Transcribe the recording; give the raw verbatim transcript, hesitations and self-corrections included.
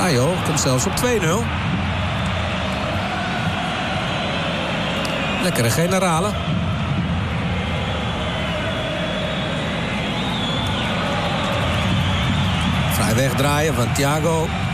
Rayo komt zelfs op twee nul. Lekkere generale. Vrij wegdraaien van Thiago.